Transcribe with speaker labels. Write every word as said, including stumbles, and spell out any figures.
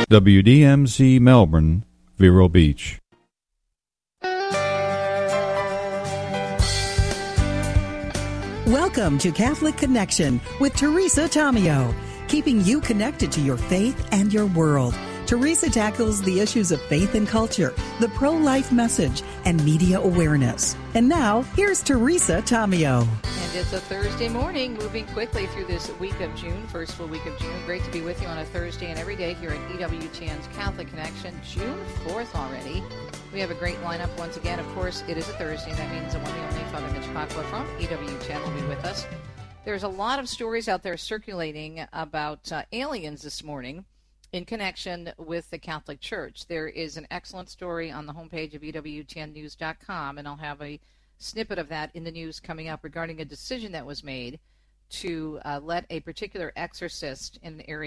Speaker 1: W D M Z Melbourne, Vero Beach.
Speaker 2: Welcome to Catholic Connection with Teresa Tomeo, keeping you connected to your faith and your world. Teresa tackles the issues of faith and culture, the pro-life message, and media awareness. And now, here's Teresa Tomeo.
Speaker 3: And it's a Thursday morning, moving quickly through this week of June, first full week of June. Great to be with you on a Thursday and every day here at E W T N's Catholic Connection. June fourth already. We have a great lineup once again. Of course, it is a Thursday, and that means the one and only Father Mitch Pacwa from E W T N will be with us. There's a lot of stories out there circulating about uh, aliens this morning in connection with the Catholic Church. There is an excellent story on the homepage of E W T N news dot com, and I'll have a snippet of that in the news coming up regarding a decision that was made to uh, let a particular exorcist in an area